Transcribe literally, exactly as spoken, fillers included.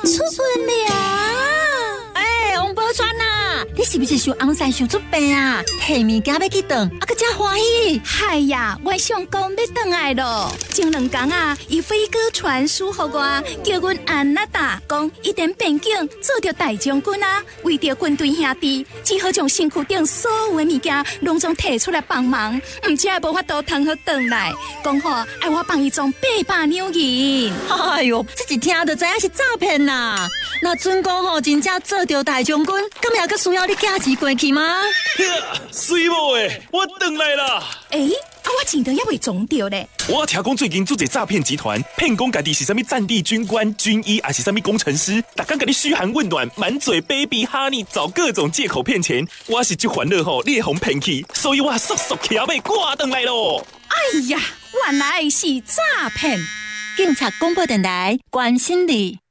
出门了！ 哎，王宝钏呐，你是不是想红山想出病啊？提物件要去转，啊个真欢喜！ 嗨呀，我想讲要转来咯。前两天啊，伊飞哥传书给我，叫阮安娜达讲，一点边境做着大将军啊，为着军队兄弟，只好将身躯顶所有的物件拢总摕出来帮忙，唔只无法度通好转来，讲好爱我帮伊装八百两银。 哎呦，这一听就知影是诈骗啦！那准讲吼，真正做着大将军，咁还阁需要你寄钱过去吗？ 水某诶，我转来啦！ 诶、欸，啊，我钱都还未装着咧。 我听讲最近做一诈骗集团，骗讲家己是啥物战地军官、军医，还是啥物工程师，大家给你嘘寒问暖，满嘴 baby honey， 找各种借口骗钱。我是这欢乐吼，你会互骗去，所以我速速骑马赶转来咯。 哎呀，原来是诈骗！ 警察广播电台关心你。